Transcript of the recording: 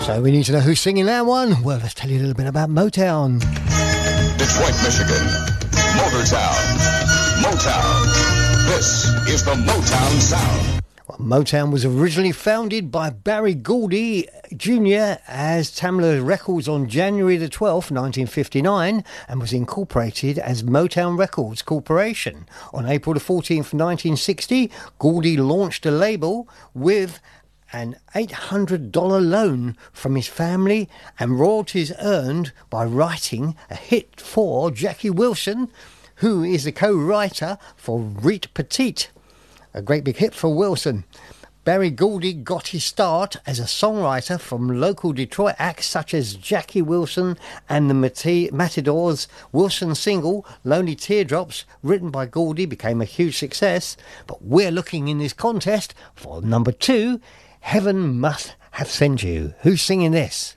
So we need to know who's singing that one. Well, let's tell you a little bit about Motown. Detroit, Michigan. Motortown. Motown. This is the Motown sound. Well, Motown was originally founded by Barry Gordy Jr. as Tamla Records on January the 12th, 1959, and was incorporated as Motown Records Corporation. On April the 14th, 1960, Gordy launched a label with an $800 loan from his family and royalties earned by writing a hit for Jackie Wilson, who is the co-writer for Reet Petite. A great big hit for Wilson. Barry Gordy got his start as a songwriter from local Detroit acts such as Jackie Wilson and the Matadors. Wilson's single, Lonely Teardrops, written by Gordy, became a huge success. But we're looking in this contest for number 2, Heaven Must Have Sent You. Who's singing this?